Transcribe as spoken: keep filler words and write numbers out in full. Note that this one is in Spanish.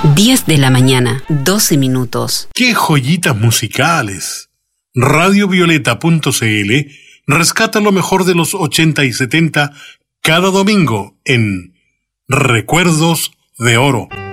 diez de la mañana, doce minutos. ¡Qué joyitas musicales! radio violeta punto c l rescata lo mejor de los ochenta y setenta cada domingo en Recuerdos de Oro.